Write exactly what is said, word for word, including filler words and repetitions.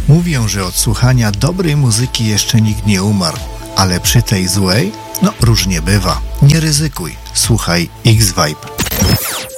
Mówią, że od słuchania dobrej muzyki jeszcze nikt nie umarł, ale przy tej złej, no różnie bywa. Nie ryzykuj, słuchaj X-Vibe.